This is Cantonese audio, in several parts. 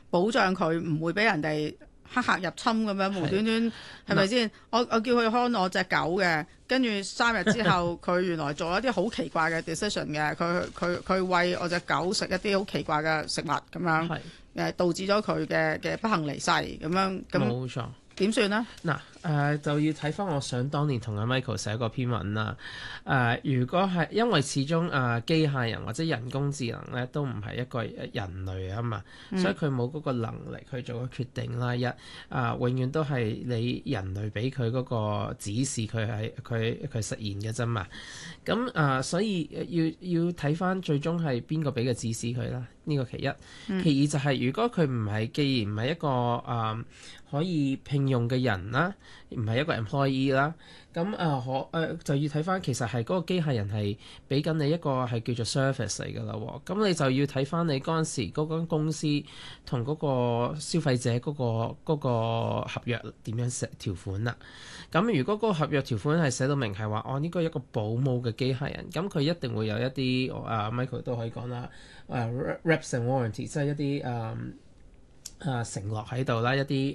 保障佢唔會俾人哋黑客入侵咁樣無端端係咪先？我叫佢看我隻狗嘅，跟住3日之後佢原來做一啲好奇怪嘅 decision 嘅，佢餵我隻狗食一啲好奇怪嘅食物咁樣，導致咗佢嘅不幸離世咁樣，咁冇錯。 點算呢？ 嗱，就要睇翻我想當年同阿 Michael 寫過篇文啦。如果係因為始終機械人或者人工智能咧都唔係一個人類啊嘛，所以佢冇嗰個能力去做個決定啦。永遠都係你人類俾佢嗰個指示，佢實現嘅啫嘛。咁所以要睇翻最終係邊個俾個指示佢啦。呢個其一，其二就係如果佢唔係，既然唔係一個可以聘用嘅人啦，唔係一個 employee 啦，咁就要睇翻其實係嗰個機械人係俾緊你一個係叫做 service 嚟㗎啦喎，咁你就要睇翻你嗰陣時嗰間公司同嗰個消費者嗰個合約點樣寫條款啦。咁如果嗰個合約條款係寫到明係話呢個一個保姆嘅機械人，咁佢一定會有一啲Michael 都可以講啦，reps and warranty 即係一啲承諾喺度啦，一啲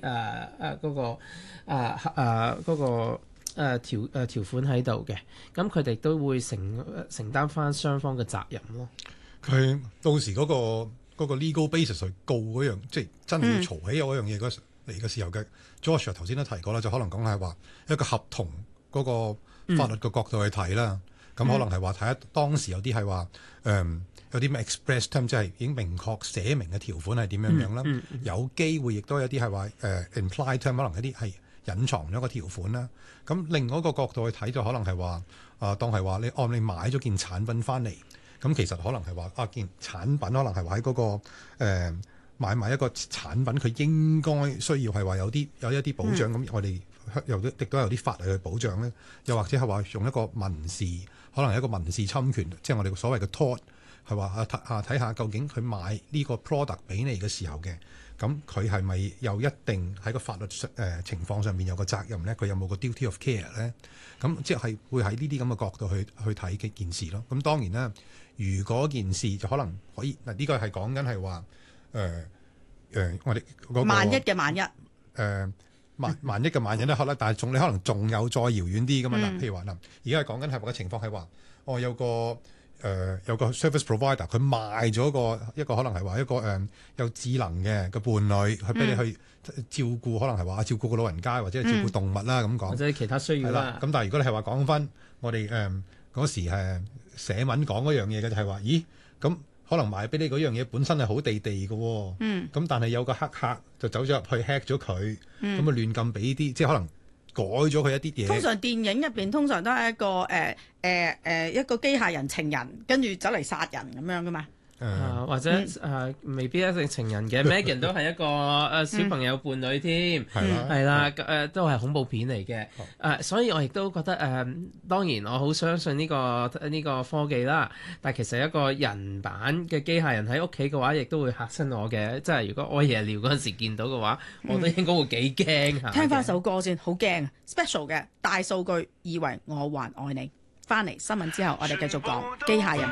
條款喺度嘅，咁佢哋都會承擔翻雙方嘅責任咯。 佢到時嗰個 legal basis 去告嗰樣，即係真係要嘈起嗰樣嘢嚟嘅時候嘅 Joshua 頭先都提過啦，就可能講係話一個合同嗰個法律嘅角度去睇啦。咁可能係話睇下當時有啲係話有啲咩 express term， 即係已經明確寫明嘅條款係點樣樣啦。有機會亦都有啲係話implied term， 可能一啲係隱藏咗個條款啦。咁另外一個角度去睇就可能係話當係話你買咗件產品翻嚟，咁其實可能係話件產品可能係話喺嗰個買賣一個產品，佢應該需要係話有一啲保障。咁我哋亦都有啲法例去保障咧。又或者係話用一個民事，可能係一個民事侵權，即係我哋所謂嘅 tort， 係話睇下究竟佢買呢個 product 俾你嘅時候嘅，咁佢係咪有一定喺個法律情況上面有個責任咧？佢有冇個 duty of care 咧？咁即係會喺呢啲咁嘅角度去睇嘅件事咯。咁當然啦，如果件事就可能可以呢個係講緊係話我哋嗰個萬一嘅萬一萬一嘅萬一咧，但係你可能仲有再遙遠啲㗎嘛。譬如話而家係講緊係個情況係話有個 service provider 佢賣咗一個可能係話一個有智能嘅伴侶去俾你去照顧，可能係話照顧個老人家或者係照顧動物啦咁講， 或者其他需要啦。 咁但係如果你係話講翻我哋嗰時寫文講嗰樣嘢嘅，就係話咁可能賣俾你嗰樣嘢本身係好地嘅喎，咁但係有個黑客就走咗入去 hack 咗佢，咁啊亂咁俾啲，即係可能改咗佢一啲嘢。 通常電影入邊通常都係一個機械人情人，跟住走嚟殺人咁樣噶嘛。 或者未必一定情人嘅，Megan 都係一個小朋友伴侶添，係啦，都係恐怖片嚟嘅。所以我亦都覺得當然我好相信呢個科技啦，但係其實一個人版嘅機械人喺屋企嘅話，亦都會嚇親我嘅。即係如果屙夜尿嗰陣時見到嘅話，我都應該會幾驚嚇。 聽翻首歌先，好驚 special 嘅大數據，以為我還愛你。翻嚟新聞之後，我哋繼續講機械人。